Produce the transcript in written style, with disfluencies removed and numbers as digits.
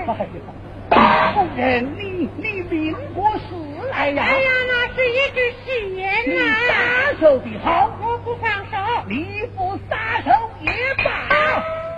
夫人，你命过死来呀！ 哎呀，那是一支仙呐！ 你撒手的好， 我不放手。 你不撒手也罢。